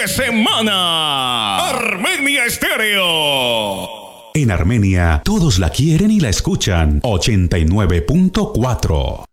semana. Armenia Estéreo. En Armenia, todos la quieren y la escuchan. 89.4.